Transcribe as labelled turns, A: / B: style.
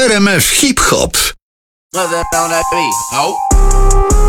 A: RMF Hip Hop.
B: What's that on that beat? Oh.